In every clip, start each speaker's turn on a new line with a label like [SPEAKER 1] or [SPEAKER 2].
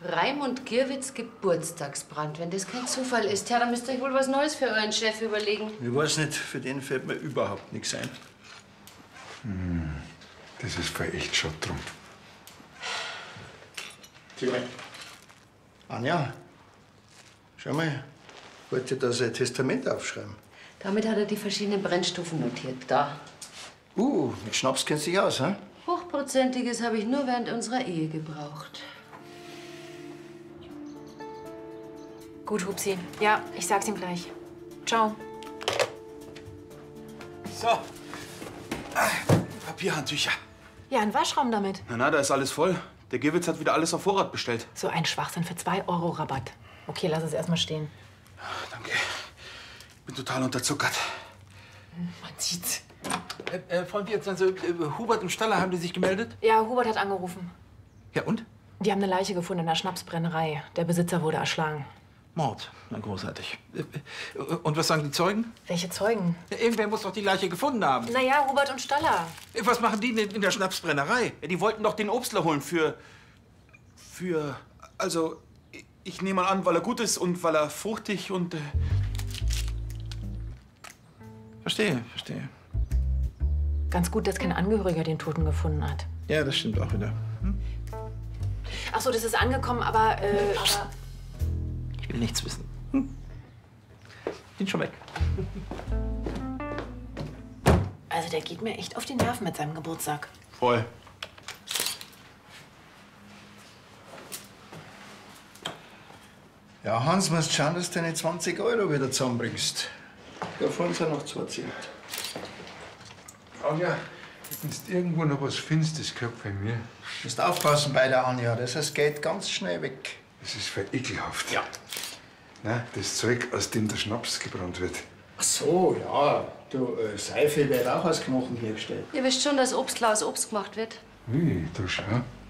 [SPEAKER 1] Raimund Gierwitz Geburtstagsbrand. Wenn das kein Zufall ist, ja, dann müsst ihr euch wohl was Neues für euren Chef überlegen.
[SPEAKER 2] Ich weiß nicht, für den fällt mir überhaupt nichts ein.
[SPEAKER 3] Das ist voll echt schade drum.
[SPEAKER 2] Anja, schau mal, wollte da sein Testament aufschreiben.
[SPEAKER 1] Damit hat er die verschiedenen Brennstufen notiert. Da.
[SPEAKER 2] Mit Schnaps kennst du dich aus, hä?
[SPEAKER 1] Hochprozentiges habe ich nur während unserer Ehe gebraucht.
[SPEAKER 4] Gut, Hupsi. Ja, ich sag's ihm gleich. Ciao.
[SPEAKER 5] So. Papierhandtücher.
[SPEAKER 4] Ja, ein Waschraum damit.
[SPEAKER 5] Na, da ist alles voll. Der Gewitz hat wieder alles auf Vorrat bestellt.
[SPEAKER 4] So ein Schwachsinn für 2 € Rabatt. Okay, lass es erstmal stehen.
[SPEAKER 5] Danke. Ich bin total unterzuckert.
[SPEAKER 4] Man sieht's.
[SPEAKER 6] Freund jetzt, also Hubert und Staller, haben die sich gemeldet?
[SPEAKER 4] Ja, Hubert hat angerufen.
[SPEAKER 6] Ja, und?
[SPEAKER 4] Die haben eine Leiche gefunden in der Schnapsbrennerei. Der Besitzer wurde erschlagen.
[SPEAKER 6] Mord. Na, großartig. Und was sagen die Zeugen?
[SPEAKER 4] Welche Zeugen?
[SPEAKER 6] Ja, irgendwer muss doch die Leiche gefunden haben.
[SPEAKER 4] Naja, Hubert und Staller.
[SPEAKER 6] Was machen die denn in der Schnapsbrennerei?
[SPEAKER 5] Ja, die wollten doch den Obstler holen also, ich nehme mal an, weil er gut ist und weil er fruchtig und...
[SPEAKER 6] Verstehe.
[SPEAKER 4] Ganz gut, dass kein Angehöriger den Toten gefunden hat.
[SPEAKER 6] Ja, das stimmt auch wieder.
[SPEAKER 4] Ach so, das ist angekommen, aber
[SPEAKER 6] Ich will nichts wissen. Bin schon weg.
[SPEAKER 4] Also der geht mir echt auf die Nerven mit seinem Geburtstag.
[SPEAKER 5] Voll.
[SPEAKER 2] Ja, Hans, musst schauen, dass du deine 20 € wieder zusammenbringst. Da vorhin sind noch 2 Cent.
[SPEAKER 3] Anja, wenn du irgendwo noch was findest, das gehört bei mir.
[SPEAKER 2] Du musst aufpassen bei der Anja, das geht ganz schnell weg.
[SPEAKER 3] Das ist voll ekelhaft.
[SPEAKER 2] Ja.
[SPEAKER 3] Na, das Zeug, aus dem der Schnaps gebrannt wird.
[SPEAKER 2] Ach so, ja. Du, Seife wird auch aus Knochen hergestellt.
[SPEAKER 1] Ihr wisst schon, dass Obstler aus Obst gemacht wird.
[SPEAKER 3] Ui, da schau.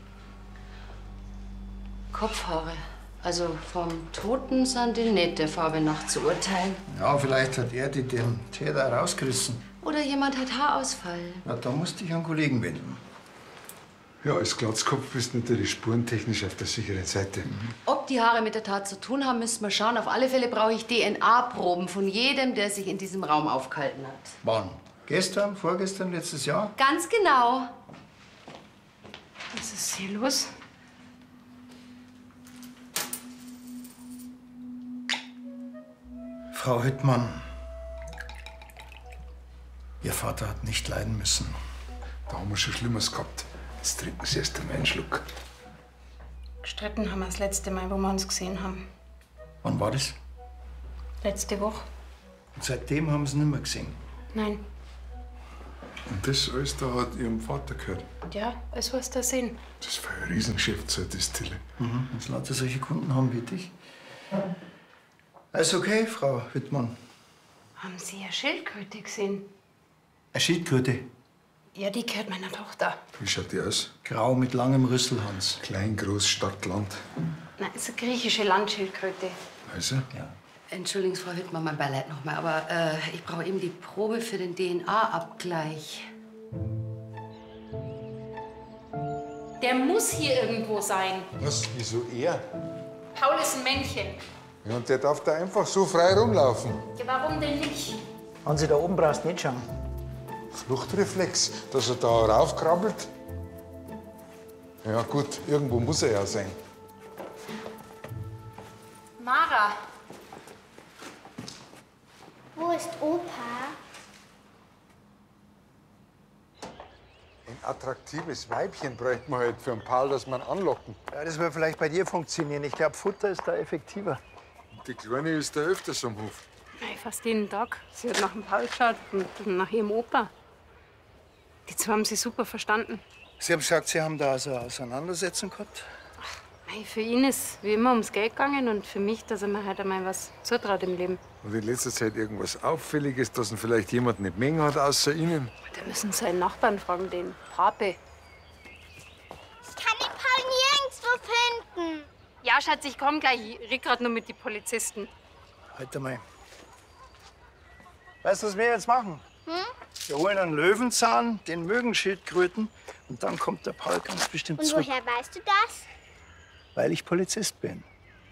[SPEAKER 1] Kopfhaare. Also vom Toten sind die nicht der Farbe nach zu urteilen.
[SPEAKER 2] Ja, vielleicht hat er die den Täter rausgerissen.
[SPEAKER 1] Oder jemand hat Haarausfall.
[SPEAKER 2] Na, da musst du dich an einen Kollegen wenden.
[SPEAKER 3] Ja, als Glatzkopf bist du natürlich spurentechnisch auf der sicheren Seite.
[SPEAKER 1] Ob die Haare mit der Tat zu tun haben, müssen wir schauen. Auf alle Fälle brauche ich DNA-Proben von jedem, der sich in diesem Raum aufgehalten hat.
[SPEAKER 2] Wann? Gestern, vorgestern, letztes Jahr?
[SPEAKER 1] Ganz genau. Was ist hier los?
[SPEAKER 2] Frau Hüttmann, Ihr Vater hat nicht leiden müssen.
[SPEAKER 3] Da haben wir schon Schlimmeres gehabt. Jetzt trinken Sie erst einmal einen Schluck.
[SPEAKER 7] Gestritten haben wir das letzte Mal, wo wir uns gesehen haben.
[SPEAKER 2] Wann war das?
[SPEAKER 7] Letzte Woche.
[SPEAKER 2] Und seitdem haben Sie ihn nicht mehr gesehen.
[SPEAKER 7] Nein.
[SPEAKER 3] Und das alles da hat Ihrem Vater gehört.
[SPEAKER 7] Ja, es was da sehen.
[SPEAKER 3] Das war ein Riesengeschäft, so eine Distille.
[SPEAKER 2] Dass Leute solche Kunden haben wie dich. Alles okay, Frau Hüttmann.
[SPEAKER 7] Haben Sie eine Schildkröte gesehen?
[SPEAKER 2] Eine Schildkröte.
[SPEAKER 7] Ja, die gehört meiner Tochter.
[SPEAKER 3] Wie schaut die aus?
[SPEAKER 2] Grau mit langem Rüssel, Hans.
[SPEAKER 3] Klein, groß, Stadt, Land.
[SPEAKER 7] Nein, es ist eine griechische Landschildkröte.
[SPEAKER 3] Also?
[SPEAKER 2] Ja.
[SPEAKER 1] Entschuldigen Sie, Frau Hüttmann, mein Beileid noch mal, aber ich brauche eben die Probe für den DNA-Abgleich.
[SPEAKER 7] Der muss hier irgendwo sein.
[SPEAKER 3] Was? Wieso er?
[SPEAKER 7] Paul ist ein Männchen.
[SPEAKER 3] Ja, und der darf da einfach so frei rumlaufen.
[SPEAKER 7] Ja, warum denn nicht?
[SPEAKER 2] Hansi, da oben brauchst du nicht schauen.
[SPEAKER 3] Fluchtreflex, dass er da raufkrabbelt. Ja gut, irgendwo muss er ja sein.
[SPEAKER 7] Mara.
[SPEAKER 8] Wo ist Opa?
[SPEAKER 3] Ein attraktives Weibchen bräuchte man halt für einen Paul, dass man anlocken.
[SPEAKER 2] Ja, das wird vielleicht bei dir funktionieren. Ich glaube, Futter ist da effektiver.
[SPEAKER 3] Die Kleine ist da öfters am Hof.
[SPEAKER 7] Nein, fast jeden Tag. Sie hat nach dem Paul geschaut und nach ihrem Opa. Die zwei haben sich super verstanden.
[SPEAKER 2] Sie haben gesagt, Sie haben da also eine Auseinandersetzung gehabt?
[SPEAKER 7] Nein, für ihn ist wie immer ums Geld gegangen und für mich, dass er mir halt einmal was zutraut im Leben.
[SPEAKER 3] Und in letzter Zeit irgendwas Auffälliges, dass ihn vielleicht jemand nicht mengen hat, außer Ihnen?
[SPEAKER 7] Da müssen seinen Nachbarn fragen, den Pape.
[SPEAKER 8] Ich kann den Paul nirgendwo finden.
[SPEAKER 7] Ja, Schatz, ich komm gleich. Ich red grad nur mit den Polizisten.
[SPEAKER 2] Halt mal. Weißt du, was wir jetzt machen? Wir holen einen Löwenzahn, den mögen Schildkröten, und dann kommt der Paul ganz bestimmt
[SPEAKER 8] Und
[SPEAKER 2] zurück.
[SPEAKER 8] woher weißt du das?
[SPEAKER 2] Weil ich Polizist bin.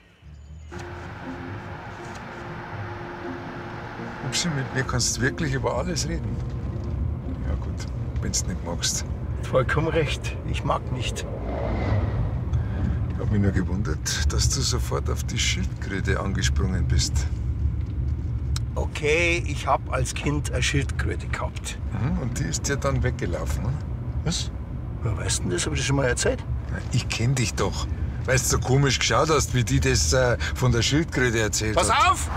[SPEAKER 3] Hupsi, mit mir kannst du wirklich über alles reden. Ja gut, wenn's nicht magst.
[SPEAKER 2] Vollkommen recht. Ich mag nicht.
[SPEAKER 3] Ich hab mich nur gewundert, dass du sofort auf die Schildkröte angesprungen bist.
[SPEAKER 2] Okay, ich hab als Kind eine Schildkröte gehabt.
[SPEAKER 3] Und die ist dir dann weggelaufen, oder?
[SPEAKER 2] Was? Woher weißt du denn das? Hab ich das schon mal erzählt?
[SPEAKER 3] Na, ich kenn dich doch. Weil du so komisch geschaut hast, wie die das von der Schildkröte erzählt
[SPEAKER 2] Pass
[SPEAKER 3] hat.
[SPEAKER 2] auf!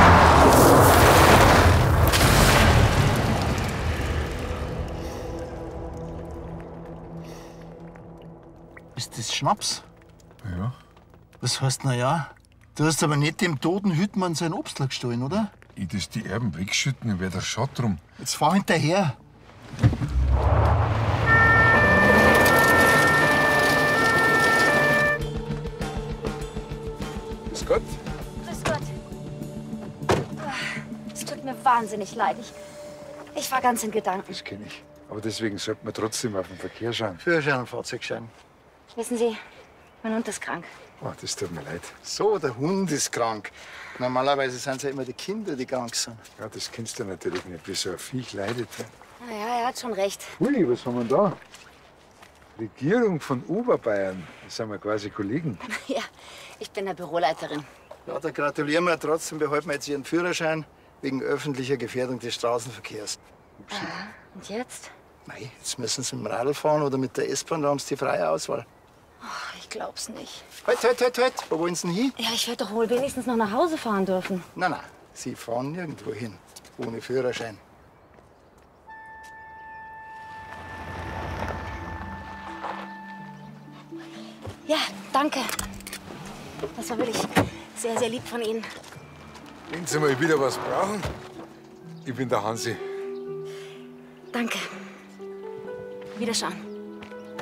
[SPEAKER 2] Ist das Schnaps?
[SPEAKER 3] Ja.
[SPEAKER 2] Was heißt na ja? Du hast aber nicht dem toten Hütmann sein Obstl gestohlen, oder?
[SPEAKER 3] Ich das die Erben wegschütten, dann wär der Schott drum.
[SPEAKER 2] Jetzt fahr hinterher.
[SPEAKER 3] Grüß Gott.
[SPEAKER 9] Grüß Gott. Es tut mir wahnsinnig leid. Ich war ganz in Gedanken.
[SPEAKER 3] Das kenn ich. Aber deswegen sollte man trotzdem auf den Verkehr schauen.
[SPEAKER 2] Führerschein und Fahrzeugschein.
[SPEAKER 9] Wissen Sie, mein Hund ist krank.
[SPEAKER 3] Oh, das tut mir leid.
[SPEAKER 2] So, der Hund ist krank. Normalerweise sind es ja immer die Kinder, die krank sind.
[SPEAKER 3] Ja, das kennst du natürlich nicht, wie so ein Viech leidet.
[SPEAKER 9] Na ja, er hat schon recht.
[SPEAKER 3] Ui, was haben wir da? Regierung von Oberbayern. Das sind wir quasi Kollegen.
[SPEAKER 9] Ja, ich bin der Büroleiterin.
[SPEAKER 2] Ja, da gratulieren wir trotzdem. Behalten wir jetzt Ihren Führerschein wegen öffentlicher Gefährdung des Straßenverkehrs.
[SPEAKER 9] Und jetzt?
[SPEAKER 2] Mei, jetzt müssen Sie mit dem Radl fahren oder mit der S-Bahn, da haben Sie die freie Auswahl.
[SPEAKER 9] Ach, ich glaub's nicht.
[SPEAKER 2] Halt. Wo wollen Sie denn hin?
[SPEAKER 9] Ja, ich werde doch wohl wenigstens noch nach Hause fahren dürfen.
[SPEAKER 2] Nein, Sie fahren nirgendwo hin. Ohne Führerschein.
[SPEAKER 9] Ja, danke. Das war wirklich sehr, sehr lieb von Ihnen.
[SPEAKER 3] Wenn Sie mal wieder was brauchen, ich bin der Hansi.
[SPEAKER 9] Danke. Wiederschauen.